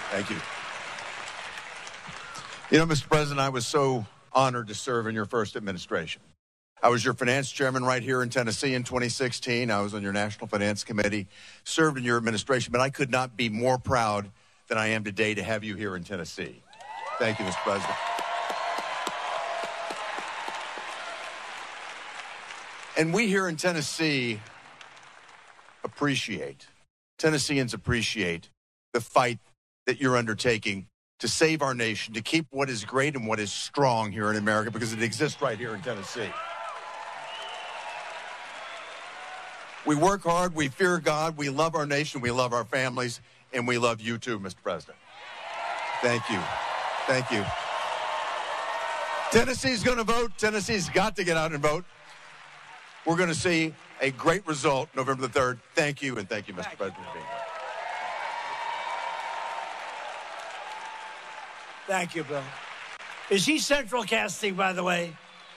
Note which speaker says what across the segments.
Speaker 1: Thank you. You know, Mr. President, I was so honored to serve in your first administration. I was your finance chairman right here in Tennessee in 2016. I was on your National Finance Committee, served in your administration, but I could not be more proud than I am today to have you here in Tennessee. Thank you, Mr. President. And we here in Tennessee Tennesseans appreciate the fight that you're undertaking to save our nation, to keep what is great and what is strong here in America, because it exists right here in Tennessee. We work hard, we fear God, we love our nation, we love our families, and we love you too, Mr. President. Thank you. Thank you. Tennessee's going to vote. Tennessee's got to get out and vote. We're going to see a great result November the 3rd. Thank you, and thank you, Mr. President, for being here.
Speaker 2: Thank you, Bill. Is he central casting, by the way?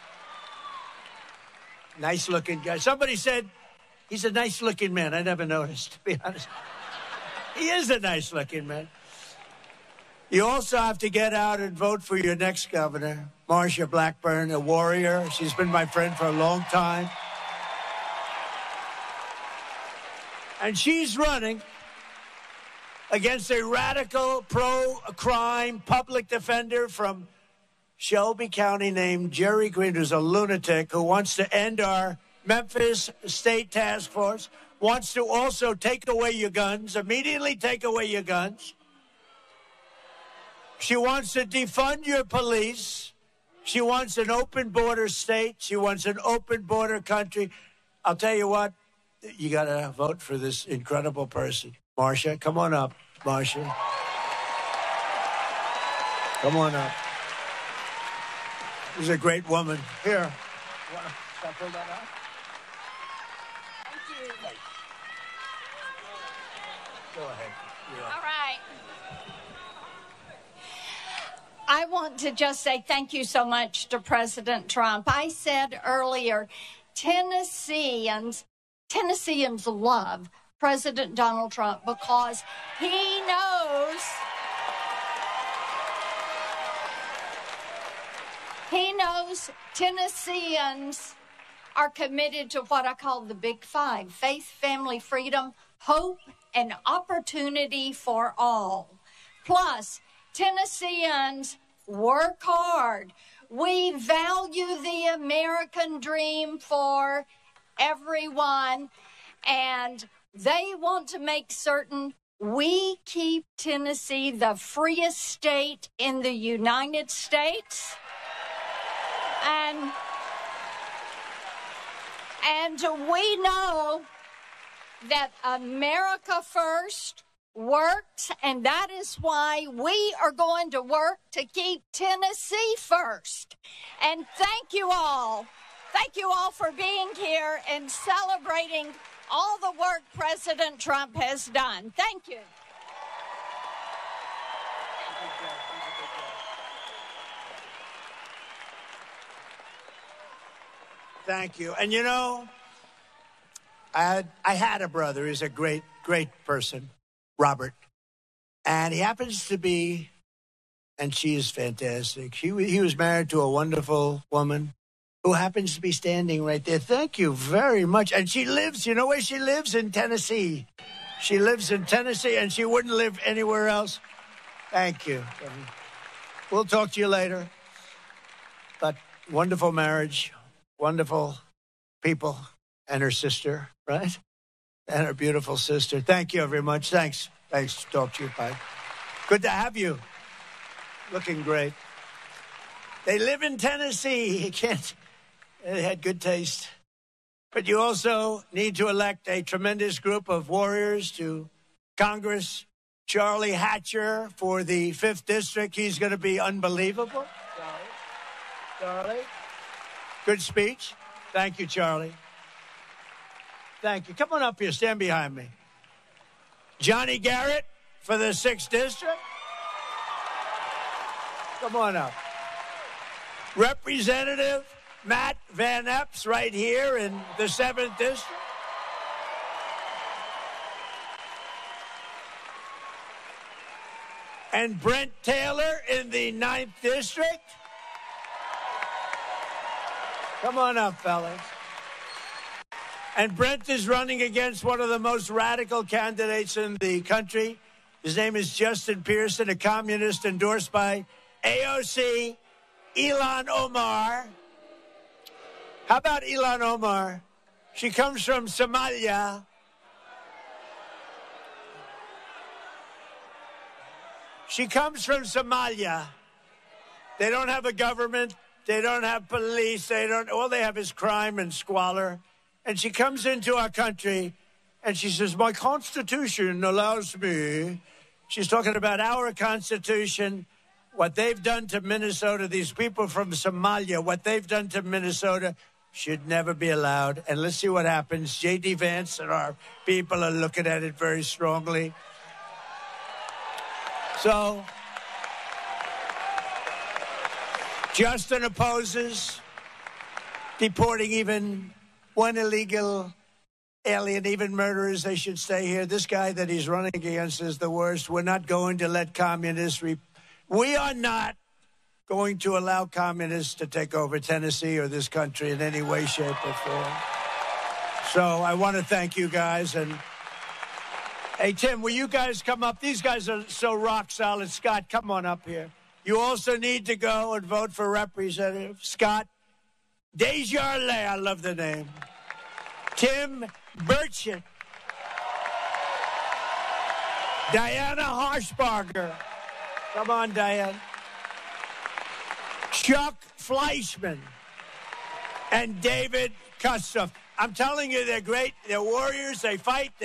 Speaker 2: Nice-looking guy. Somebody said he's a nice-looking man. I never noticed, to be honest. He is a nice-looking man. You also have to get out and vote for your next governor, Marsha Blackburn, a warrior. She's been my friend for a long time. And she's running against a radical pro-crime public defender from Shelby County named Jerry Green, who's a lunatic who wants to end our Memphis State Task Force, wants to also take away your guns, immediately take away your guns. She wants to defund your police. She wants an open border state. She wants an open border country. I'll tell you what, you got to vote for this incredible person. Marsha, come on up, Marsha. Come on up. She's a great woman. Here. Shall I pull that out?
Speaker 3: Thank you.
Speaker 2: Go ahead.
Speaker 3: All right. I want to just say thank you so much to President Trump. I said earlier, Tennesseans love President Donald Trump because he knows Tennesseans are committed to what I call the Big Five: faith, family, freedom, hope, and opportunity for all. Plus, Tennesseans work hard. We value the American dream for everyone, and they want to make certain we keep Tennessee the freest state in the United States. And we know that America first works, and that is why we are going to work to keep Tennessee first. And thank you all. Thank you all for being here and celebrating all the work President Trump has done. Thank you.
Speaker 2: Thank you. And you know, I had a brother. He's a great, great person, Robert. And he happens to be, and she is fantastic. He was married to a wonderful woman who happens to be standing right there. Thank you very much. And she lives, you know where she lives? In Tennessee. She lives in Tennessee, and she wouldn't live anywhere else. Thank you. We'll talk to you later. But wonderful marriage, wonderful people, and her sister, right? And her beautiful sister. Thank you very much. Thanks. Thanks to talk to you. Bye. Good to have you. Looking great. They live in Tennessee. You can't. They had good taste. But you also need to elect a tremendous group of warriors to Congress. Charlie Hatcher for the 5th District. He's going to be unbelievable. Charlie. Good speech. Thank you, Charlie. Thank you. Come on up here. Stand behind me. Johnny Garrett for the 6th District. Come on up. Representative Matt Van Epps right here in the 7th District. And Brent Taylor in the 9th District. Come on up, fellas. And Brent is running against one of the most radical candidates in the country. His name is Justin Pearson, a communist endorsed by AOC, Ilhan Omar. How about Ilhan Omar? She comes from Somalia. She comes from Somalia. They don't have a government. They don't have police. All they have is crime and squalor. And she comes into our country and she says, my Constitution allows me. She's talking about our Constitution, what they've done to Minnesota, these people from Somalia, what they've done to Minnesota should never be allowed. And let's see what happens. J.D. Vance and our people are looking at it very strongly. So Justin opposes deporting even one illegal alien, even murderers. They should stay here. This guy that he's running against is the worst. We're not going to let communists. We are not going to allow communists to take over Tennessee or this country in any way, shape, or form. So I want to thank you guys. And hey, Tim, will you guys come up? These guys are so rock solid. Scott, come on up here. You also need to go and vote for Representative Scott Desjardins. I love the name. Tim Burchett. Diana Harshbarger. Come on, Diane. Chuck Fleischman. And David Kustoff. I'm telling you, they're great. They're warriors. They fight.